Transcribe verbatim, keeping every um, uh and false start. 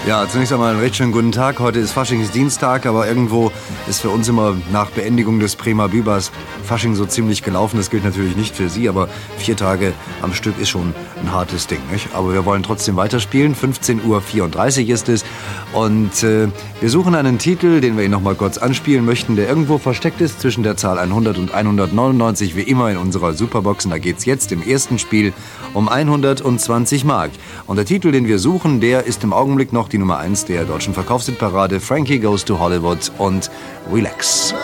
Ja, zunächst einmal einen recht schönen guten Tag. Heute ist Faschingsdienstag, aber irgendwo ist für uns immer nach Beendigung des Bremer Bübers Fasching so ziemlich gelaufen. Das gilt natürlich nicht für Sie, aber vier Tage am Stück ist schon ein hartes Ding, nicht? Aber wir wollen trotzdem weiterspielen. fünfzehn Uhr vierunddreißig ist es und äh, wir suchen einen Titel, den wir Ihnen noch mal kurz anspielen möchten, der irgendwo versteckt ist zwischen der Zahl hundert und hundertneunundneunzig, wie immer in unserer Superbox. Und da geht's jetzt im ersten Spiel um hundertzwanzig Mark. Und der Titel, den wir suchen, der ist im Augenblick noch die Nummer eins der deutschen Verkaufshitparade. Frankie Goes to Hollywood und Relax.